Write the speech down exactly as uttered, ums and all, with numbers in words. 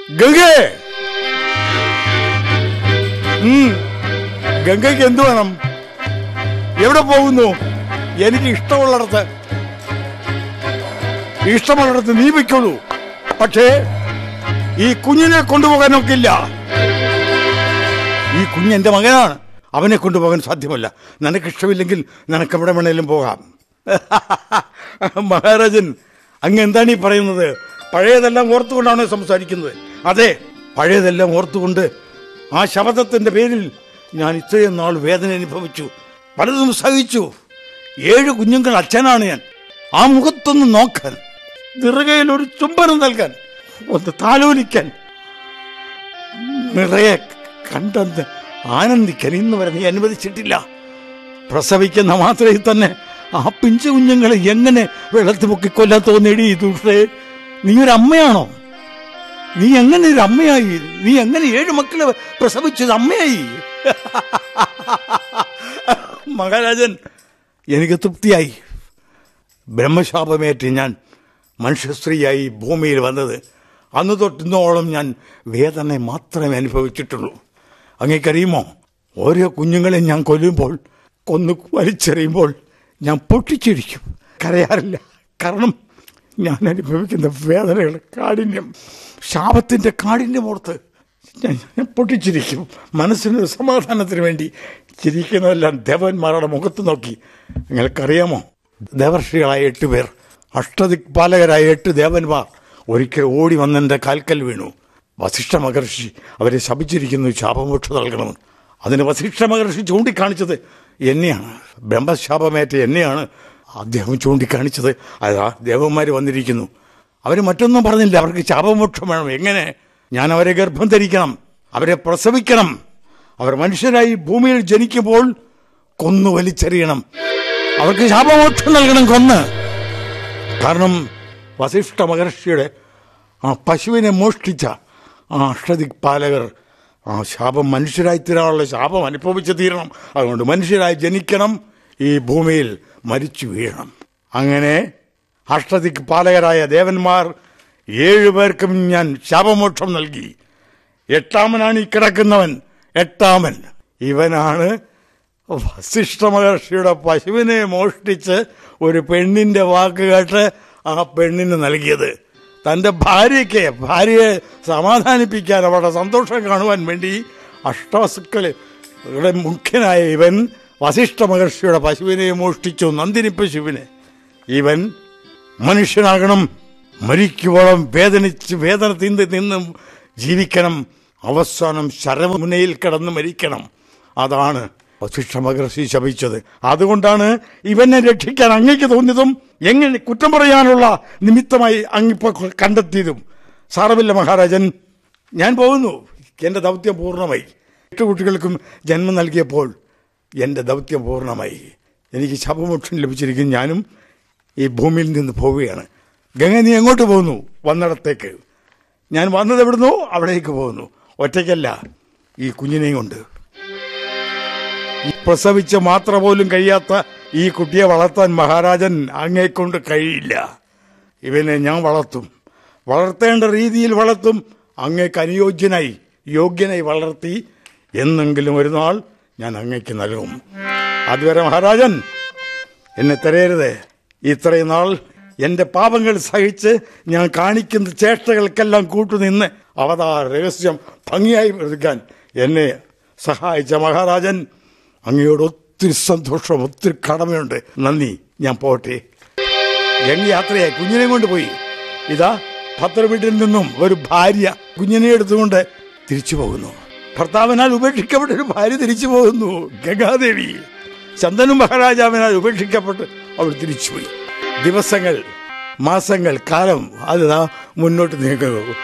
ഗംഗേ, ഗംഗയ്ക്ക് എന്തു വേണം? എവിടെ പോകുന്നു? എനിക്ക് ഇഷ്ടമുള്ളിടത്ത് ഇഷ്ടമുള്ളിടത്ത് നീ വയ്ക്കുള്ളൂ. പക്ഷേ ഈ കുഞ്ഞിനെ കൊണ്ടുപോകാൻ ഒക്കില്ല. ഈ കുഞ്ഞ് എന്റെ മകനാണ്, അവനെ കൊണ്ടുപോകാൻ സാധ്യമല്ല. നിനക്കിഷ്ടമില്ലെങ്കിൽ നിനക്ക് എവിടെ വേണേലും പോകാം. മഹാരാജൻ, അങ്ങ് എന്താണ് ഈ പറയുന്നത്? പഴയതെല്ലാം ഓർത്തുകൊണ്ടാണ് സംസാരിക്കുന്നത്. അതെ, പഴയതെല്ലാം ഓർത്തുകൊണ്ട് ആ ശബ്ദത്തിന്റെ പേരിൽ ഞാൻ ഇത്രയും നാൾ വേദന അനുഭവിച്ചു, പലതും സഹിച്ചു. ഏഴ് കുഞ്ഞുങ്ങൾ അച്ഛനാണ് ഞാൻ. ആ മുഖത്തൊന്ന് നോക്കാൻ, നിറകയിൽ ഒരു ചുംബനം നൽകാൻ, ഒന്ന് താലോലിക്കാൻ, നിറയെ കണ്ടെന്ന് ആനന്ദിക്കാൻ ഇന്ന് വരെ നീ അനുവദിച്ചിട്ടില്ല. പ്രസവിക്കുന്ന മാത്രയിൽ തന്നെ ആ പിഞ്ചു കുഞ്ഞുങ്ങളെ എങ്ങനെ വെള്ളത്തിൽ പൊക്കി കൊല്ലാൻ തോന്നിയടി ദുഷ്ടേ? നീ ഒരു അമ്മയാണോ? നീ എങ്ങനെ ഒരു അമ്മയായി? നീ എങ്ങനെ ഏഴ് മക്കളെ പ്രസവിച്ചത് അമ്മയായി? മഹാരാജൻ, എനിക്ക് തൃപ്തിയായി. ബ്രഹ്മശാപമേറ്റ് ഞാൻ മനുഷ്യസ്ത്രീയായി ഭൂമിയിൽ വന്നത് അന്ന് തൊട്ടിന്നോളം ഞാൻ വേദന മാത്രമേ അനുഭവിച്ചിട്ടുള്ളൂ. അങ്ങേക്കറിയുമോ, ഓരോ കുഞ്ഞുങ്ങളെ ഞാൻ കൊല്ലുമ്പോൾ, കൊന്നു വലിച്ചെറിയുമ്പോൾ ഞാൻ പൊട്ടിച്ചിരിക്കും, കരയാറില്ല. കാരണം ഞാൻ അനുഭവിക്കുന്ന വേദനയുടെ കാഠിന്യം, ശാപത്തിന്റെ കാഠിന്യം ഓർത്ത് ഞാൻ പൊട്ടിച്ചിരിക്കും. മനസ്സിനൊരു സമാധാനത്തിന് വേണ്ടി ചിരിക്കുന്നതെല്ലാം ദേവന്മാരുടെ മുഖത്ത് നോക്കി. നിങ്ങൾക്കറിയാമോ, ദേവർഷികളായ എട്ട് പേർ, അഷ്ടദിക്പാലകരായ എട്ട് ദേവന്മാർ ഒരിക്കൽ ഓടി വന്നെൻ്റെ കാൽക്കൽ വീണു. വസിഷ്ഠ മഹർഷി അവരെ ശപിച്ചിരിക്കുന്നു, ശാപമോക്ഷം നൽകണമെന്ന്. അതിന് വസിഷ്ഠ മഹർഷി ചൂണ്ടിക്കാണിച്ചത് എന്നെയാണ്. ബ്രഹ്മശാപമേറ്റ എന്നെയാണ് അദ്ദേഹം ചൂണ്ടിക്കാണിച്ചത്. അതാ ദേവന്മാർ വന്നിരിക്കുന്നു. അവർ മറ്റൊന്നും പറഞ്ഞില്ല, അവർക്ക് ശാപമോക്ഷം വേണം. എങ്ങനെ? ഞാൻ അവരെ ഗർഭം ധരിക്കണം, അവരെ പ്രസവിക്കണം, അവർ മനുഷ്യരായി ഭൂമിയിൽ ജനിക്കുമ്പോൾ കൊന്നു വലിച്ചെറിയണം, അവർക്ക് ശാപമോക്ഷം നൽകണം, കൊന്ന്. കാരണം വസിഷ്ഠ മഹർഷിയുടെ ആ പശുവിനെ മോഷ്ടിച്ച ആ അഷ്ടദിക്പാലകർ ആ ശാപം മനുഷ്യരായി തീരാനുള്ള ശാപം അനുഭവിച്ചു തീരണം. അതുകൊണ്ട് മനുഷ്യരായി ജനിക്കണം, ഈ ഭൂമിയിൽ മരിച്ചു വീഴണം. അങ്ങനെ അഷ്ടദിക്പാലകരായ ദേവന്മാർ ഏഴുപേർക്കും ഞാൻ ശാപമോക്ഷം നൽകി. എട്ടാമനാണ് ഈ കിടക്കുന്നവൻ. എട്ടാമൻ ഇവനാണ് വസിഷ്ഠ മഹർഷിയുടെ പശുവിനെ മോഷ്ടിച്ച് ഒരു പെണ്ണിന്റെ വാക്ക് കേട്ട് ആ പെണ്ണിന് നൽകിയത്. തന്റെ ഭാര്യയ്ക്ക് ഭാര്യയെ സമാധാനിപ്പിക്കാൻ, അവരുടെ സന്തോഷം കാണുവാൻ വേണ്ടി അഷ്ടവസുക്കളുടെ മുഖ്യനായ ഇവൻ വസിഷ്ഠ മഹർഷിയുടെ പശുവിനെ മോഷ്ടിച്ചു, നന്ദിനി പശുവിനെ. ഇവൻ മനുഷ്യനാകണം, മരിക്കുവോളം വേദനിച്ച് വേദന തിന്ന് നിന്നും ജീവിക്കണം, അവസാനം ശരമുനയിൽ കിടന്ന് മരിക്കണം. അതാണ് വസിഷ്ഠ മഹർഷി ശപിച്ചത്. അതുകൊണ്ടാണ് ഇവനെ രക്ഷിക്കാൻ അങ്ങേക്ക് തോന്നിയതും എങ്ങനെ കുറ്റം പറയാനുള്ള നിമിത്തമായി അങ്ങിപ്പോ കണ്ടെത്തിയതും. സാരമില്ല മഹാരാജൻ, ഞാൻ പോകുന്നു. എൻ്റെ ദൗത്യം പൂർണ്ണമായി. എട്ട് കുട്ടികൾക്കും ജന്മം നൽകിയപ്പോൾ എൻ്റെ ദൗത്യം പൂർണ്ണമായി. എനിക്ക് ശാപമോക്ഷം ലഭിച്ചിരിക്കും. ഞാനും ഈ ഭൂമിയിൽ നിന്ന് പോവുകയാണ്. ഗംഗ, നീ എങ്ങോട്ട് പോകുന്നു? വന്നിടത്തേക്ക്. ഞാൻ വന്നത് എവിടുന്നോ അവിടേക്ക് പോകുന്നു. ഒറ്റയ്ക്കല്ല, ഈ കുഞ്ഞിനെയും കൊണ്ട്. ഈ പ്രസവിച്ച് മാത്രം പോലും കഴിയാത്ത ഈ കുട്ടിയെ വളർത്താൻ മഹാരാജൻ അങ്ങേക്കൊണ്ട് കഴിയില്ല. ഇവനെ ഞാൻ വളർത്തും, വളർത്തേണ്ട രീതിയിൽ വളർത്തും. അങ്ങേക്ക് അനുയോജ്യനായി യോഗ്യനായി വളർത്തി എന്നെങ്കിലും ഒരു നാൾ ഞാൻ അങ്ങേക്ക് നൽകും. അതുവരെ മഹാരാജൻ എന്നെ തരയരുത്. ഇത്രയും നാൾ എന്റെ പാപങ്ങൾ സഹിച്ച് ഞാൻ കാണിക്കുന്ന ചേഷ്ടകൾക്കെല്ലാം കൂട്ടുനിന്ന് അവതാര രഹസ്യം ഭംഗിയായി എടുക്കാൻ എന്നെ സഹായിച്ച മഹാരാജൻ, അങ്ങയോട് ഒത്തിരി സന്തോഷം, ഒത്തിരി കടമയുണ്ട്. നന്ദി. ഞാൻ പോട്ടെ. ഗംഗ യാത്രയായി കുഞ്ഞിനെ കൊണ്ട് പോയി. ഇതാ ഭദ്ര വീട്ടിൽ നിന്നും ഒരു ഭാര്യ കുഞ്ഞിനെ എടുത്തുകൊണ്ട് തിരിച്ചു പോകുന്നു. ഭർത്താവിനാൽ ഉപേക്ഷിക്കപ്പെട്ട ഒരു ഭാര്യ തിരിച്ചു പോകുന്നു. ഗംഗാദേവി ശന്തനു മഹാരാജാവിനാൽ ഉപേക്ഷിക്കപ്പെട്ട് അവൾ തിരിച്ചുപോയി. ദിവസങ്ങൾ, മാസങ്ങൾ, കാലം അത് മുന്നോട്ട് നീങ്ങുന്നു.